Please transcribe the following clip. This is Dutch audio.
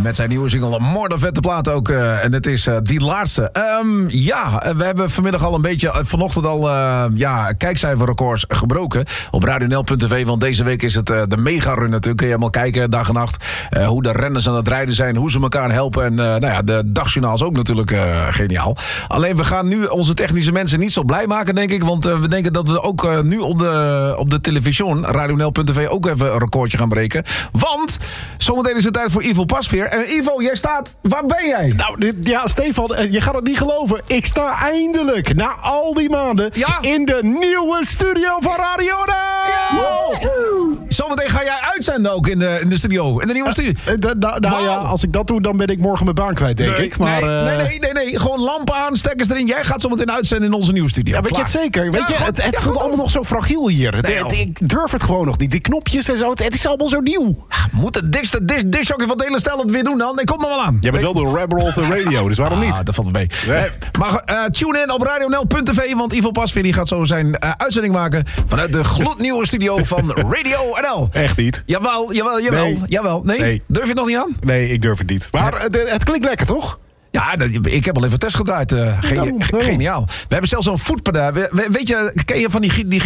Met zijn nieuwe single More Vette Plaat ook. En het is die laatste. We hebben vanmiddag al een beetje, vanochtend al kijkcijferrecords gebroken. Op radionl.tv, want deze week is het de mega-run natuurlijk. Kun je helemaal kijken, dag en nacht. Hoe de renners aan het rijden zijn, hoe ze elkaar helpen. En de dagjournaal is ook natuurlijk geniaal. Alleen we gaan nu onze technische mensen niet zo blij maken, denk ik. Want we denken dat we ook nu op de televisie, radionl.tv, ook even een recordje gaan breken. Want zometeen is het tijd voor Ivo Pasveer. En Ivo, jij staat... Waar ben jij? Nou, Stefan, je gaat het niet geloven. Ik sta eindelijk, na al die maanden, in de nieuwe studio van Radio NL. Wow. Zometeen ga jij uitzenden ook in de studio. In de nieuwe studio. Als ik dat doe, dan ben ik morgen mijn baan kwijt, denk ik. Maar, nee. Gewoon lampen aan, stekkers erin. Jij gaat zometeen uitzenden in onze nieuwe studio. Ja, weet je het zeker? Het voelt allemaal nog zo fragiel hier. Ik durf het gewoon nog niet. Die knopjes en zo, het is allemaal zo nieuw. Moet de dikste disjockey van het hele stel het weer doen dan? Ik kom er wel aan. Jij bent wel de rebel of the radio, dus waarom niet? Dat valt mee. Nee. Maar tune in op radionl.tv, want Ivo Pasveer gaat zo zijn uitzending maken vanuit de gloednieuwe studio van Radio NL. Echt niet? Jawel. Nee? Durf je het nog niet aan? Nee, ik durf het niet. Maar het klinkt lekker, toch? Ja, ik heb al even test gedraaid. Geniaal. We hebben zelfs zo'n voetpedaal. Weet je, ken je van die